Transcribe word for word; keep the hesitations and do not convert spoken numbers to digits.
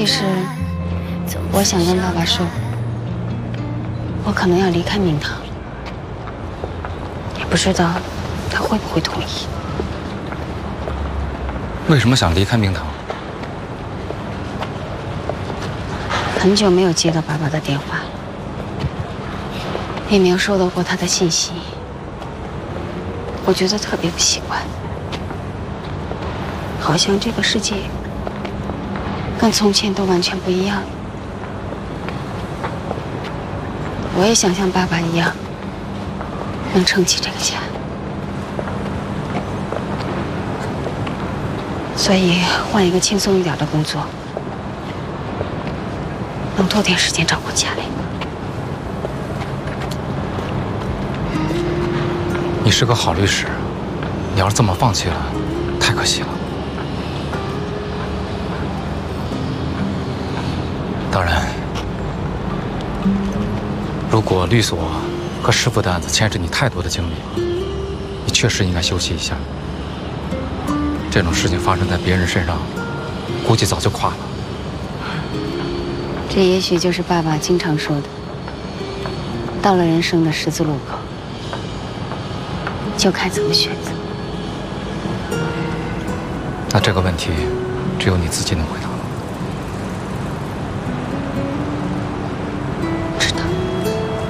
其实，我想跟爸爸说，我可能要离开明堂，也不知道他会不会同意。 为什么想离开明堂？ 很久没有接到爸爸的电话，也没有收到过他的信息，我觉得特别不习惯，好像这个世界跟从前都完全不一样。我也想像爸爸一样，能撑起这个家，所以换一个轻松一点的工作，能多点时间照顾家里。 你是个好律师，你要是这么放弃了，太可惜了。当然，如果律所和师傅的案子牵扯你太多的精力，你确实应该休息一下。这种事情发生在别人身上，估计早就垮了。 这也许就是爸爸经常说的，到了人生的十字路口，就看怎么选择。 那这个问题，只有你自己能回答。